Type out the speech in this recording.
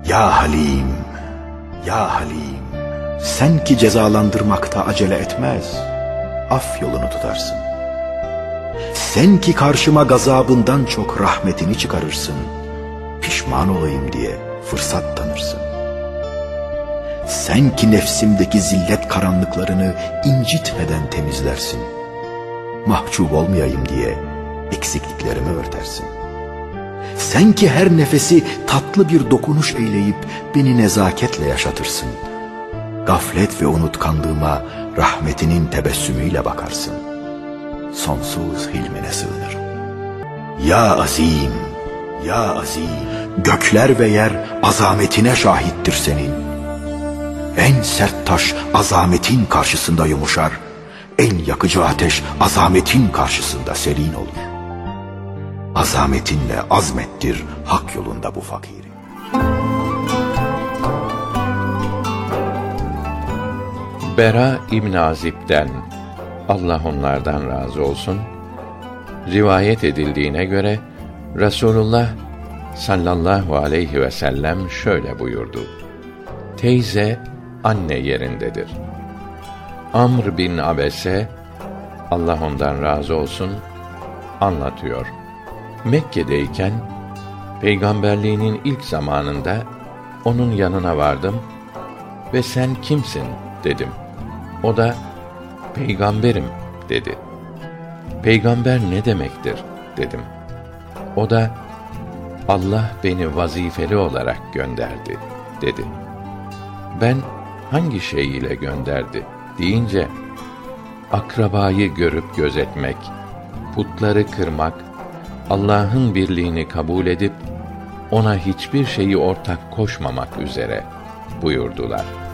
Ya Halim, ya Halim, sen ki cezalandırmakta acele etmez, af yolunu tutarsın. Sen ki karşıma gazabından çok rahmetini çıkarırsın, pişman olayım diye fırsat tanırsın. Sen ki nefsimdeki zillet karanlıklarını incitmeden temizlersin, mahcup olmayayım diye eksikliklerimi örtersin. Sen ki her nefesi tatlı bir dokunuş eyleyip beni nezaketle yaşatırsın, gaflet ve unutkanlığıma rahmetinin tebessümüyle bakarsın. Sonsuz hilmine sığınırım. Ya azim, ya azim, gökler ve yer azametine şahittir senin. En sert taş azametin karşısında yumuşar, en yakıcı ateş azametin karşısında serin olur. Azametinle azmettir hak yolunda bu fakiri. Bera İbn Azib'den, Allah onlardan razı olsun, rivayet edildiğine göre Resulullah sallallahu aleyhi ve sellem şöyle buyurdu: teyze anne yerindedir. Amr bin Abese, Allah ondan razı olsun, anlatıyor. Mekke'deyken peygamberliğinin ilk zamanında onun yanına vardım ve sen kimsin dedim. O da peygamberim dedi. Peygamber ne demektir dedim. O da Allah beni vazifeli olarak gönderdi dedi. Ben hangi şey ile gönderdi deyince, akrabayı görüp gözetmek, putları kırmak, Allah'ın birliğini kabul edip ona hiçbir şeyi ortak koşmamak üzere buyurdular.